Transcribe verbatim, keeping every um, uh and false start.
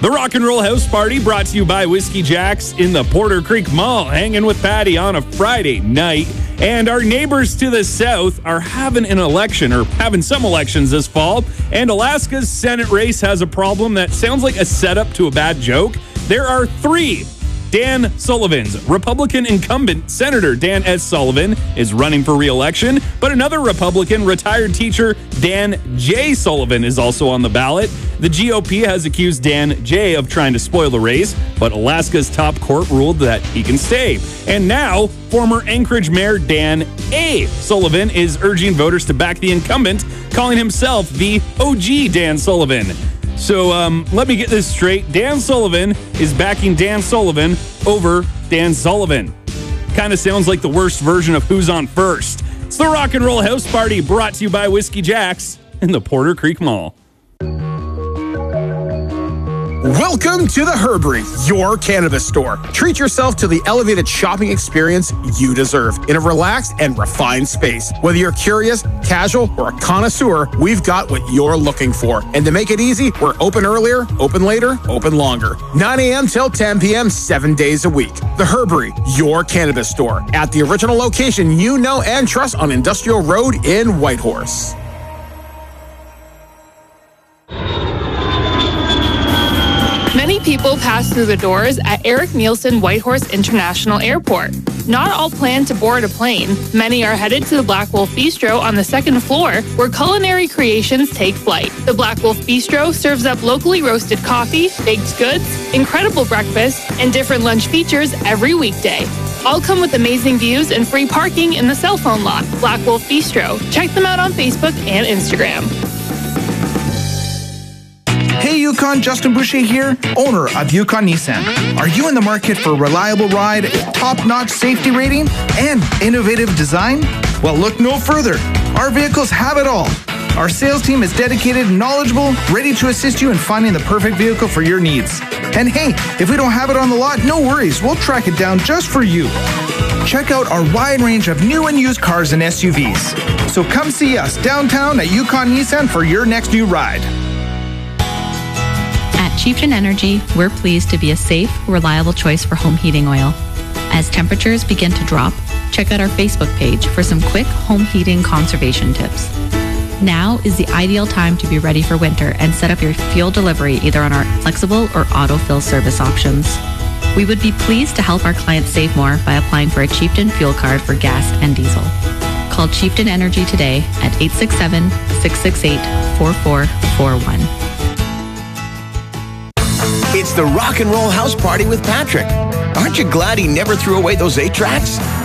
The Rock and Roll House Party brought to you by Whiskey Jack's in the Porter Creek Mall, hanging with Patty on a Friday night. And our neighbors to the south are having an election, or having some elections this fall. And Alaska's Senate race has a problem that sounds like a setup to a bad joke. There are three Dan Sullivans. Republican incumbent Senator Dan S. Sullivan is running for re-election, but another Republican, retired teacher Dan J. Sullivan, is also on the ballot. The G O P has accused Dan J. of trying to spoil the race, but Alaska's top court ruled that he can stay. And now, former Anchorage Mayor Dan A. Sullivan is urging voters to back the incumbent, calling himself the O G Dan Sullivan. So um, let me get this straight. Dan Sullivan is backing Dan Sullivan over Dan Sullivan. Kind of sounds like the worst version of Who's on First. It's the Rock and Roll House Party, brought to you by Whiskey Jack's in the Porter Creek Mall. Welcome to the Herbery, your cannabis store. Treat yourself to the elevated shopping experience you deserve in a relaxed and refined space. Whether you're curious, casual, or a connoisseur, we've got what you're looking for. And to make it easy, we're open earlier, open later, open longer. nine a.m. till ten p.m., seven days a week. The Herbery, your cannabis store, at the original location you know and trust on Industrial Road in Whitehorse. Many people pass through the doors at Eric Nielsen Whitehorse International Airport. Not all plan to board a plane. Many are headed to the Black Wolf Bistro on the second floor, where culinary creations take flight. The Black Wolf Bistro serves up locally roasted coffee, baked goods, incredible breakfast, and different lunch features every weekday. All come with amazing views and free parking in the cell phone lot. Black Wolf Bistro. Check them out on Facebook and Instagram. Hey Yukon, Justin Boucher here, owner of Yukon Nissan. Are you in the market for a reliable ride, top-notch safety rating, and innovative design? Well, look no further. Our vehicles have it all. Our sales team is dedicated, knowledgeable, ready to assist you in finding the perfect vehicle for your needs. And hey, if we don't have it on the lot, no worries. We'll track it down just for you. Check out our wide range of new and used cars and S U Vs. So come see us downtown at Yukon Nissan for your next new ride. At Chieftain Energy, we're pleased to be a safe, reliable choice for home heating oil. As temperatures begin to drop, check out our Facebook page for some quick home heating conservation tips. Now is the ideal time to be ready for winter and set up your fuel delivery either on our flexible or autofill service options. We would be pleased to help our clients save more by applying for a Chieftain fuel card for gas and diesel. Call Chieftain Energy today at eight six seven, six six eight, four four four one. It's the Rock and Roll House Party with Patrick. Aren't you glad he never threw away those eight tracks?